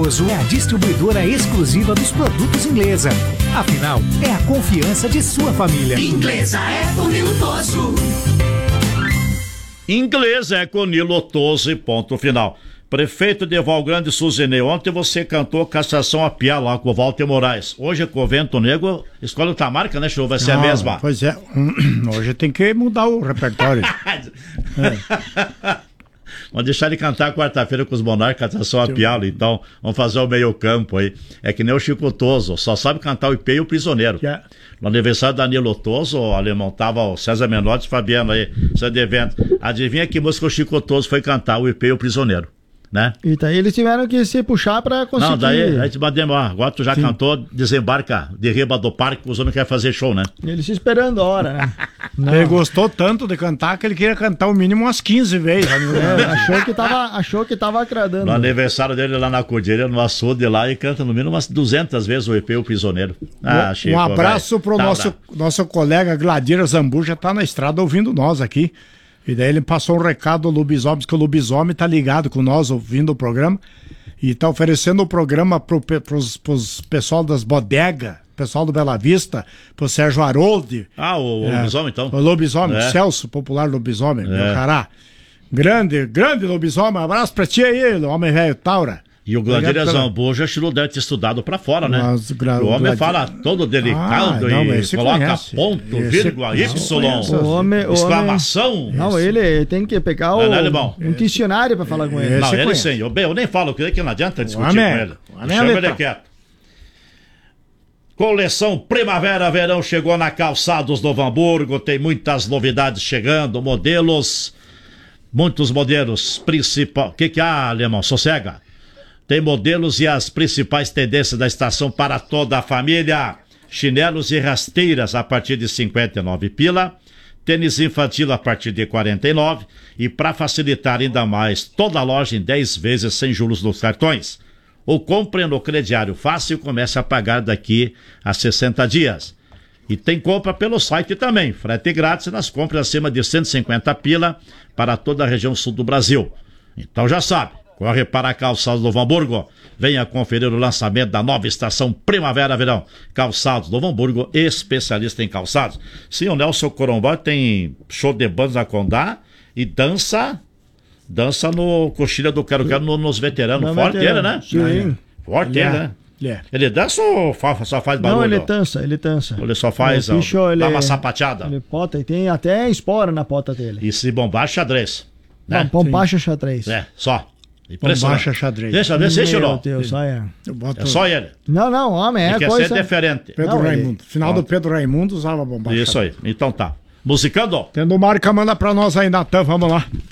Toso é a distribuidora exclusiva dos produtos Inglesa. Afinal, é a confiança de sua família. Inglesa é com Nilo Toso. Inglesa é com Nilo Toso e ponto final. Prefeito de Valgrande, Suzinei, ontem você cantou Cassação a Piá lá com o Walter Moraes. Hoje com o Vento Negro, escolhe outra marca, né, Chu? Vai ser a mesma. Pois é, hoje tem que mudar o repertório. Vamos deixar ele cantar quarta-feira com os Monarcas, Cassação a Piá, então vamos fazer o meio campo aí. É que nem o Chico Toso, só sabe cantar o IP e o Prisioneiro. No aniversário da Nilo Toso, o alemão tava o César Menotti e Fabiano aí, César de evento. Adivinha que música o Chico Toso foi cantar, o IP e o Prisioneiro. Né? E daí eles tiveram que se puxar pra conseguir. Não, daí a gente mandou, agora tu já cantou, desembarca de riba do parque, os homens querem fazer show, né? Eles se esperando a hora, né? Ele gostou tanto de cantar que ele queria cantar o mínimo umas 15 vezes. Achou que tava agradando. No aniversário dele lá na Cordilheira, no açude lá, e canta no mínimo umas 200 vezes o EP, o Prisioneiro. Chico, um abraço pro nosso colega Gladira Zambuja, tá na estrada ouvindo nós aqui. E daí ele passou um recado ao Lobisomem, que o Lobisomem tá ligado com nós, ouvindo o programa, e tá oferecendo o programa pros pessoal das bodegas, pessoal do Bela Vista, pro Sérgio Haroldi. O Lobisomem, então. O Lobisomem, Celso, popular Lobisomem, meu cará. Grande Lobisomem, abraço pra ti aí, homem velho Taura. E o Gladira Zambuja deve ter estudado pra fora, né? O homem fala todo delicado e coloca ponto, vírgula, Y, exclamação. Não, ele tem que pegar um dicionário pra falar com ele. Não, ele sim. Eu nem falo, que não adianta discutir com ele. Chama ele quieto. Coleção Primavera-Verão chegou na Calçados Novo Hamburgo, tem muitas novidades chegando, muitos modelos principais. O que há, alemão? Sossega. Tem modelos e as principais tendências da estação para toda a família. Chinelos e rasteiras a partir de 59 pila. Tênis infantil a partir de 49. E para facilitar ainda mais, toda a loja em 10 vezes sem juros nos cartões. Ou compre no crediário fácil e comece a pagar daqui a 60 dias. E tem compra pelo site também. Frete grátis nas compras acima de 150 pila para toda a região sul do Brasil. Então já sabe. Corre para a Calçados Novo Hamburgo. Venha conferir o lançamento da nova estação Primavera-Verão. Calçados Novo Hamburgo, especialista em calçados. Sim, o Nelson Corumbá tem show de bandas na Condá e dança no Coxilha do Quero Quero nos veteranos. Forte ele, né? Sim. Forte ele, né? Ele dança ou só faz barulho? Não, ele dança. Ele só faz, dá uma sapateada. Ele pota e tem até espora na pota dele. E se bombar, xadrez. Né? Não, bombacha xadrez. Só. Bombacha xadrez. Deixa eu ver se Meu Deus, é só ele. Não, homem, ele quer ser diferente. Pedro Raimundo. Final do Pedro Raimundo usava bombacha. Isso aí. Então tá. Musicando? Tendo marca, manda pra nós aí, Natan, vamos lá.